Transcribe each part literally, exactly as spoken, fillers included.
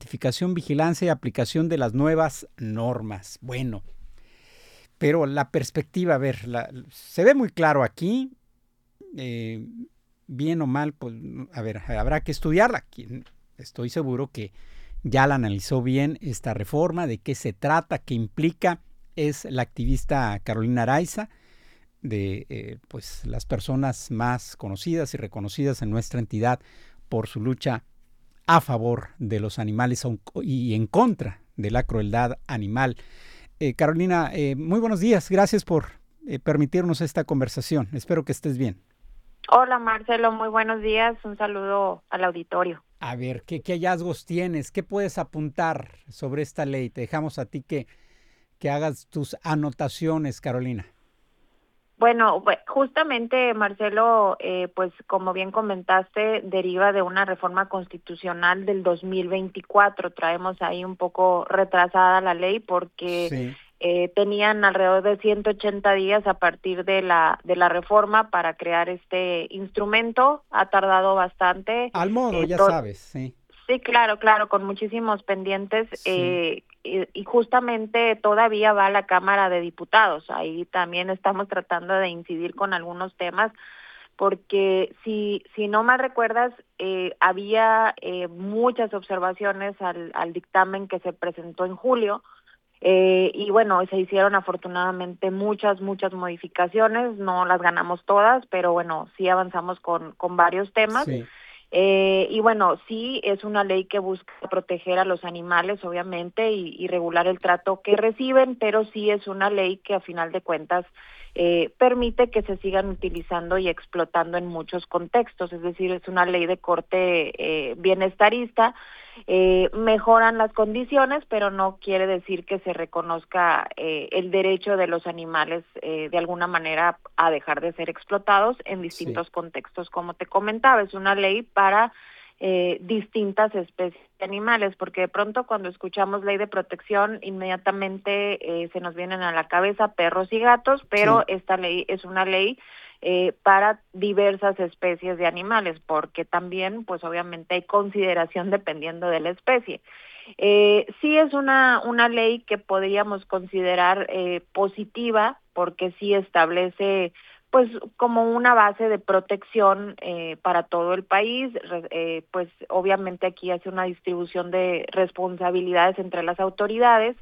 identificación, vigilancia y aplicación de las nuevas normas. Bueno, pero la perspectiva, a ver, la, se ve muy claro aquí, eh, bien o mal, pues, a ver, habrá que estudiarla. Estoy seguro que ya la analizó bien esta reforma, de qué se trata, qué implica. Es la activista Carolina Araiza, de eh, pues las personas más conocidas y reconocidas en nuestra entidad por su lucha a favor de los animales y en contra de la crueldad animal. Eh, Carolina, eh, muy buenos días. Gracias por eh, permitirnos esta conversación. Espero que estés bien. Hola Marcelo, muy buenos días. Un saludo al auditorio. A ver, ¿qué, qué hallazgos tienes? ¿Qué puedes apuntar sobre esta ley? Te dejamos a ti que, que hagas tus anotaciones, Carolina. Bueno, justamente Marcelo, eh, pues como bien comentaste, deriva de una reforma constitucional del dos mil veinticuatro. Traemos ahí un poco retrasada la ley porque sí. eh, tenían alrededor de ciento ochenta días a partir de la de la reforma para crear este instrumento. Ha tardado bastante. Al modo, Eh, ya to- sabes, sí. Sí, claro, claro, con muchísimos pendientes Sí. eh, y, y justamente todavía va a la Cámara de Diputados. Ahí también estamos tratando de incidir con algunos temas porque si si no mal recuerdas, eh, había eh, muchas observaciones al, al dictamen que se presentó en julio eh, y bueno, se hicieron afortunadamente muchas, muchas modificaciones, no las ganamos todas, pero bueno, sí avanzamos con, con varios temas. Sí. Eh, y bueno, sí es una ley que busca proteger a los animales, obviamente, y, y regular el trato que reciben, pero sí es una ley que a final de cuentas eh, permite que se sigan utilizando y explotando en muchos contextos, es decir, es una ley de corte eh, bienestarista. Eh, mejoran las condiciones, pero no quiere decir que se reconozca eh, el derecho de los animales eh, de alguna manera a dejar de ser explotados en Sí. distintos contextos. Como te comentaba, es una ley para eh, distintas especies de animales, porque de pronto cuando escuchamos ley de protección, inmediatamente eh, se nos vienen a la cabeza perros y gatos, pero Sí. esta ley es una ley eh, para diversas especies de animales, porque también, pues obviamente hay consideración dependiendo de la especie. Eh, sí es una, una ley que podríamos considerar eh, positiva, porque sí establece pues como una base de protección eh, para todo el país, eh, pues obviamente aquí hace una distribución de responsabilidades entre las autoridades.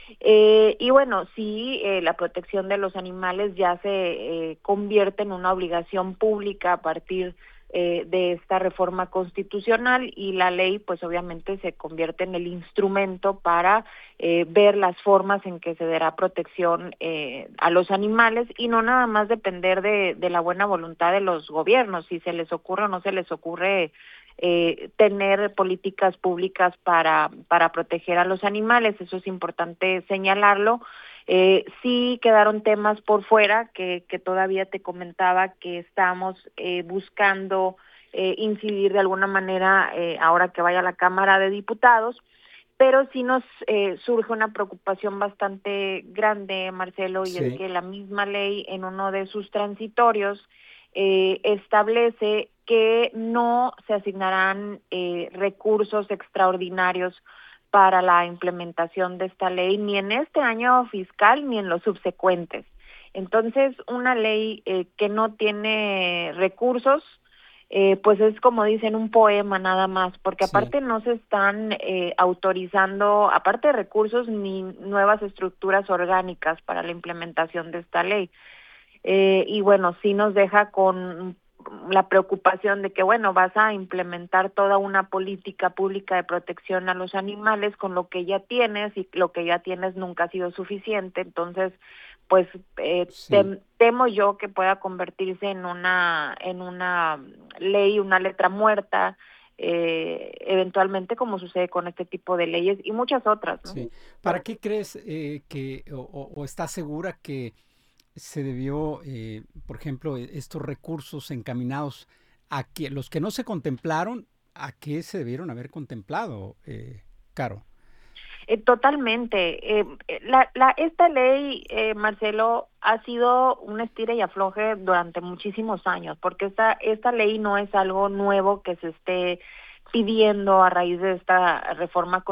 Eh, y bueno, sí, eh, la protección de los animales ya se eh, convierte en una obligación pública a partir eh, de esta reforma constitucional y la ley pues obviamente se convierte en el instrumento para eh, ver las formas en que se dará protección eh, a los animales y no nada más depender de, de la buena voluntad de los gobiernos, si se les ocurre o no se les ocurre eh, tener políticas públicas para, para proteger a los animales, eso es importante señalarlo. Eh, sí quedaron temas por fuera que, que todavía te comentaba que estamos eh, buscando eh, incidir de alguna manera eh, ahora que vaya a la Cámara de Diputados, pero sí nos eh, surge una preocupación bastante grande, Marcelo, y es Sí. que la misma ley en uno de sus transitorios eh, establece que no se asignarán eh, recursos extraordinarios para la implementación de esta ley, ni en este año fiscal ni en los subsecuentes. Entonces, una ley eh, que no tiene recursos, eh, pues es como dicen un poema nada más, porque Sí. aparte no se están eh, autorizando, aparte de recursos, ni nuevas estructuras orgánicas para la implementación de esta ley. Eh, y bueno, sí nos deja con la preocupación de que, bueno, vas a implementar toda una política pública de protección a los animales con lo que ya tienes y lo que ya tienes nunca ha sido suficiente. Entonces, pues eh, Sí. tem, temo yo que pueda convertirse en una en una ley, una letra muerta, eh, eventualmente como sucede con este tipo de leyes y muchas otras, ¿no? Sí. ¿Para qué crees eh, que o, o, o estás segura que se debió, eh, por ejemplo, e- estos recursos encaminados a que los que no se contemplaron, a qué se debieron haber contemplado, eh, Caro? Eh, totalmente. Eh, la, la, esta ley, eh, Marcelo, ha sido un estira y afloje durante muchísimos años, porque esta, esta ley no es algo nuevo que se esté pidiendo a raíz de esta reforma